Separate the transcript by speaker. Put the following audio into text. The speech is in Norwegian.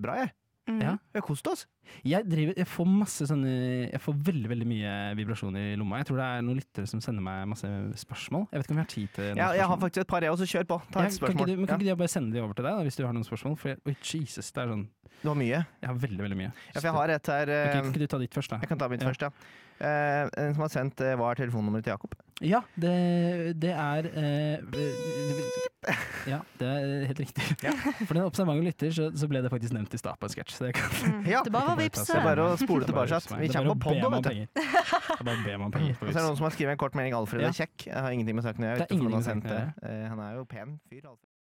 Speaker 1: kjempebra, jeg.
Speaker 2: Ja.
Speaker 1: Vi har kost oss.
Speaker 2: Jeg får masse sånne Jeg får veldig, veldig mye vibrasjoner i lomma. Jeg tror det er noen lyttere som sender meg masse spørsmål. Jeg vet ikke om jeg har tid til noen
Speaker 1: Ja, jeg har
Speaker 2: spørsmål.
Speaker 1: faktisk et par, jeg også. Kjør på. Ta et spørsmål.
Speaker 2: Kan ikke de bare sende de over til deg, da, hvis du har noen spørsmål? For oi, Jesus, det er sånn
Speaker 1: Du har mye.
Speaker 2: Jeg har veldig, veldig mye.
Speaker 1: Ja, for jeg har et her
Speaker 2: Kan ikke du ta ditt først, da?
Speaker 1: Jeg kan ta mitt først, ja. En som har sendt hva er telefonnummeret til Jakob?
Speaker 2: Ja, det er Ja, det er helt riktig. Ja. For den observante lytter, så ble det faktisk nevnt i stad på en sketsj.
Speaker 1: Ja,
Speaker 3: Det bare var vips.
Speaker 1: det er bare å spole tilbake. Vi kommer på podden, vet du.
Speaker 2: Det er bare å be meg om penger.
Speaker 1: Og så er det noen som har skrevet en kort melding. Alfred er kjekk. Jeg har ingenting med saken å gjøre.
Speaker 2: Det er ingenting med
Speaker 1: Han
Speaker 2: saken å gjøre.
Speaker 1: Han er jo pen fyr. Alfred.